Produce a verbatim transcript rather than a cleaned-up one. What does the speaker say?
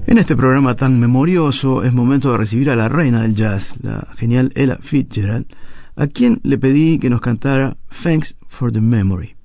En este programa tan memorioso es momento de recibir a la reina del jazz, la genial Ella Fitzgerald, a quien le pedí que nos cantara Thanks for the Memory.